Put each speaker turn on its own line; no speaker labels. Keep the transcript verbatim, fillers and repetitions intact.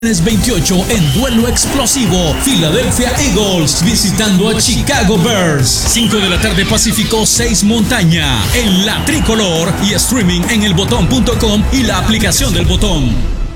veintiocho en duelo explosivo, Philadelphia Eagles visitando a Chicago Bears. cinco de la tarde Pacífico, seis Montaña, en la Tricolor y streaming en el botón punto com y la aplicación del Botón.